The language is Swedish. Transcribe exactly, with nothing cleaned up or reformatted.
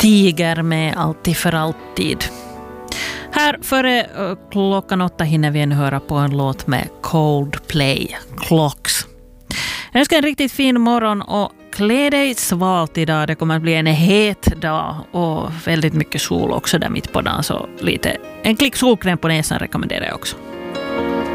Tiger med Alltid för alltid. Här före uh, klockan åtta hinner vi höra på en låt med Coldplay, Clocks. Jag önskar en riktigt fin morgon och klä dig svalt idag. Det kommer att bli en het dag och väldigt mycket sol också där mitt på dagen. Så lite, en klick solkräm på näsan rekommenderar jag också.